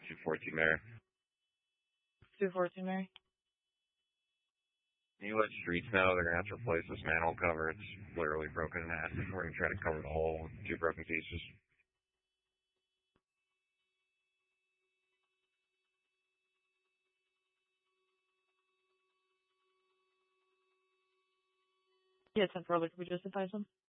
214 Mary. 214 Mary. You let streets know they're going to have to replace this manhole cover. It's literally broken in half. We're going to try to cover the hole with 2 broken pieces. Yeah, 10 4, can we just advise them?